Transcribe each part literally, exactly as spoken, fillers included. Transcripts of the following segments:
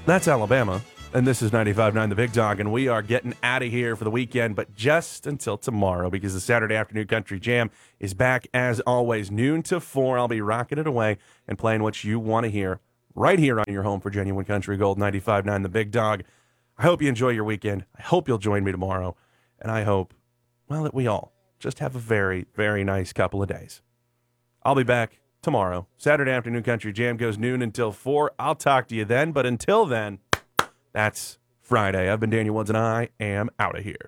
That's Alabama, and this is ninety-five point nine The Big Dog, and we are getting out of here for the weekend, but just until tomorrow, because the Saturday Afternoon Country Jam is back as always, noon to four. I'll be rocking it away and playing what you want to hear right here on your home for genuine country gold, ninety-five point nine The Big Dog. I hope you enjoy your weekend. I hope you'll join me tomorrow, and I hope, well, that we all just have a very, very nice couple of days. I'll be back tomorrow. Saturday Afternoon Country Jam goes noon until four. I'll talk to you then, but until then, that's Friday. I've been Daniel Woods, and I am out of here.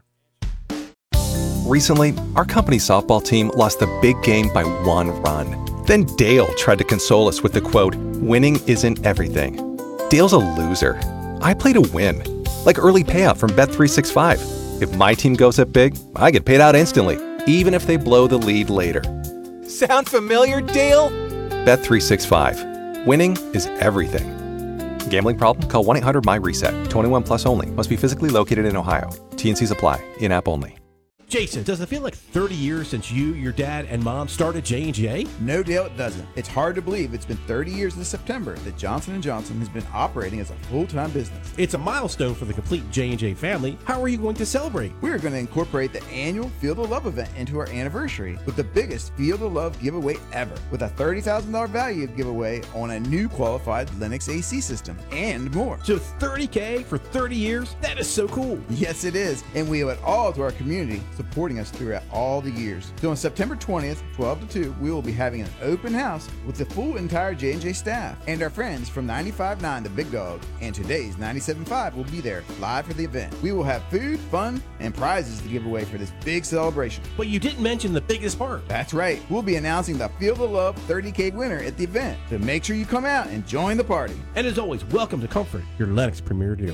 Recently, our company softball team lost the big game by one run. Then Dale tried to console us with the quote, "Winning isn't everything." Dale's a loser. I play to win, like early payout from Bet three sixty-five. If my team goes up big, I get paid out instantly, even if they blow the lead later. Sound familiar, Dale? Bet three sixty-five. Winning is everything. Gambling problem? Call one eight hundred M Y reset. twenty-one plus only. Must be physically located in Ohio. T and Cs apply. In-app only. Jason, does it feel like thirty years since you, your dad, and mom started J and J? No, Dale, it doesn't. It's hard to believe it's been thirty years this September that Johnson and Johnson has been operating as a full-time business. It's a milestone for the complete J and J family. How are you going to celebrate? We're going to incorporate the annual Field of Love event into our anniversary with the biggest Field of Love giveaway ever, with a thirty thousand dollars value giveaway on a new qualified Lennox A C system and more. So thirty K for thirty years? That is so cool. Yes, it is. And we owe it all to our community supporting us throughout all the years. So on September twentieth, twelve to two, we will be having an open house with the full entire J and J staff and our friends from ninety-five point nine The Big Dog and today's ninety-seven point five will be there live for the event. We will have food, fun, and prizes to give away for this big celebration. But you didn't mention the biggest part. That's right. We'll be announcing the Field of Love thirty K winner at the event. So make sure you come out and join the party. And as always, welcome to Comfort, your Lennox Premier dealer.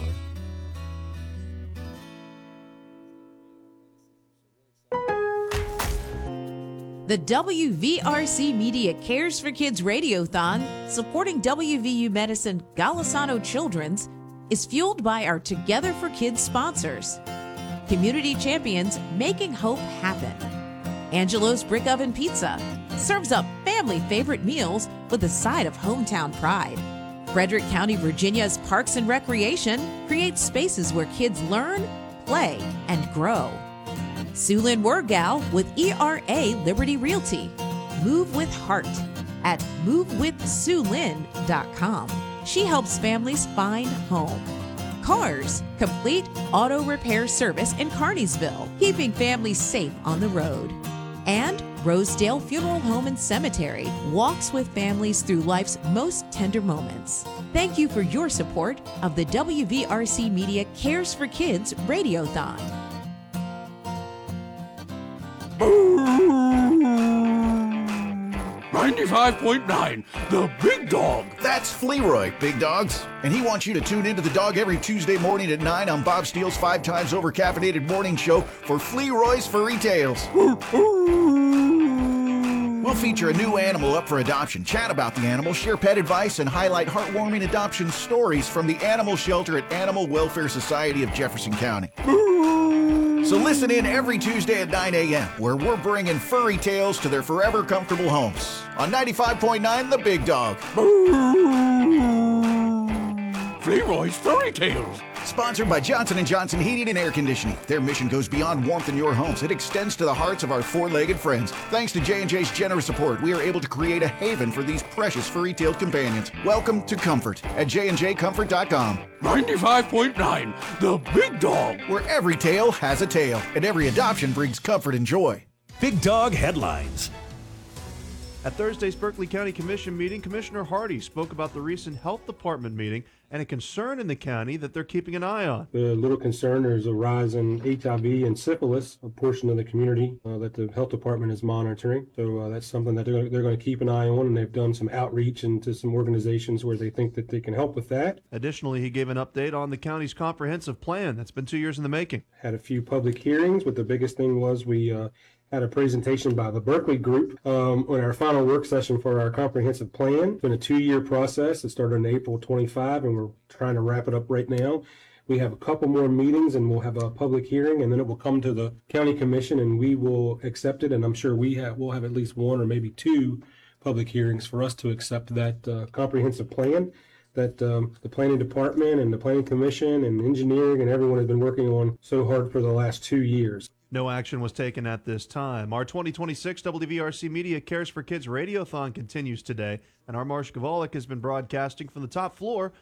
The W V R C Media Cares for Kids Radiothon, supporting W V U Medicine Golisano Children's, is fueled by our Together for Kids sponsors. Community champions making hope happen. Angelo's Brick Oven Pizza serves up family favorite meals with a side of hometown pride. Frederick County, Virginia's Parks and Recreation creates spaces where kids learn, play, and grow. Sulin Wergal with E R A Liberty Realty. Move with heart at move with sulin dot com. She helps families find home. Cars, complete auto repair service in Carneysville, keeping families safe on the road. And Rosedale Funeral Home and Cemetery walks with families through life's most tender moments. Thank you for your support of the W V R C Media Cares for Kids Radiothon. ninety-five point nine, The Big Dog. That's Flearoy, Big Dogs. And he wants you to tune into The Dog every Tuesday morning at nine on Bob Steele's five times over caffeinated morning show for Flearoy's Furry Tales. We'll feature a new animal up for adoption, chat about the animal, share pet advice, and highlight heartwarming adoption stories from the animal shelter at Animal Welfare Society of Jefferson County. So listen in every Tuesday at nine a.m., where we're bringing furry tales to their forever comfortable homes on ninety-five point nine The Big Dog. Flearoy's Furry Tales. Sponsored by Johnson and Johnson Heating and Air Conditioning. Their mission goes beyond warmth in your homes. It extends to the hearts of our four-legged friends. Thanks to J and J's generous support, we are able to create a haven for these precious furry-tailed companions. Welcome to Comfort at j and j comfort dot com. ninety-five point nine, The Big Dog. Where every tale has a tale, and every adoption brings comfort and joy. Big Dog Headlines. At Thursday's Berkeley County Commission meeting, Commissioner Hardy spoke about the recent health department meeting and a concern in the county that they're keeping an eye on. The little concern is a rise in H I V and syphilis, a portion of the community uh, that the health department is monitoring. So uh, that's something that they're, they're going to keep an eye on, and they've done some outreach into some organizations where they think that they can help with that. Additionally, he gave an update on the county's comprehensive plan that's been two years in the making. Had a few public hearings, but the biggest thing was we uh, had a presentation by the Berkeley Group um, on our final work session for our comprehensive plan. It's been a two-year process. It started on April twenty-fifth, and we're trying to wrap it up right now. We have a couple more meetings, and we'll have a public hearing, and then it will come to the county commission, and we will accept it. And I'm sure we have we'll have at least one or maybe two public hearings for us to accept that uh, comprehensive plan. that um, the planning department and the planning commission and engineering and everyone has been working on so hard for the last two years. No action was taken at this time. Our twenty twenty-six W V R C Media Cares for Kids Radiothon continues today, and our Marsh Gavalik has been broadcasting from the top floor